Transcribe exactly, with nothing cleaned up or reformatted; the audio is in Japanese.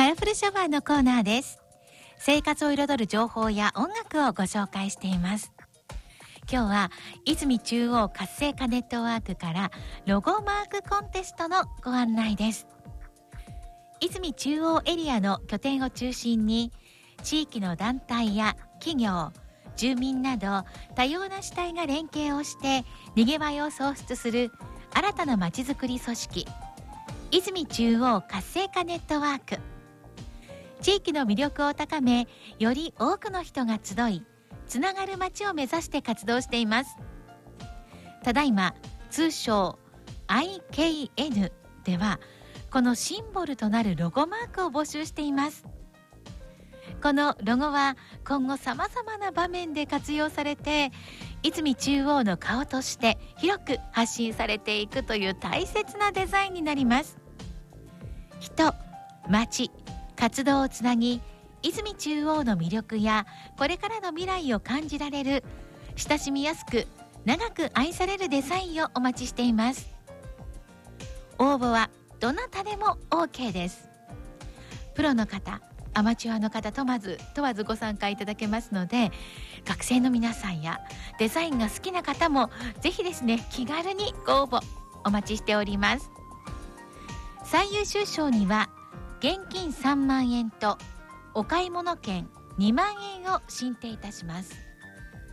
ラフルシャワーのコーナーです。生活を彩る情報や音楽をご紹介しています。今日は泉中央活性化ネットワークからロゴマークコンテストのご案内です。泉中央エリアの拠点を中心に地域の団体や企業、住民など多様な主体が連携をしてにぎわいを創出する新たなまちづくり組織、泉中央活性化ネットワーク。地域の魅力を高め、より多くの人が集いつながる街を目指して活動しています。ただいま通称 アイケーエヌ ではこのシンボルとなるロゴマークを募集しています。このロゴは今後さまざまな場面で活用されて、泉中央の顔として広く発信されていくという大切なデザインになります。人、街、活動をつなぎ、泉中央の魅力やこれからの未来を感じられる、親しみやすく長く愛されるデザインをお待ちしています。応募はどなたでも オーケー です。プロの方、アマチュアの方問わず問わずご参加いただけますので、学生の皆さんやデザインが好きな方もぜひですね、気軽にご応募お待ちしております。最優秀賞には現金さんまんえんとお買い物券にまんえんを進呈いたします。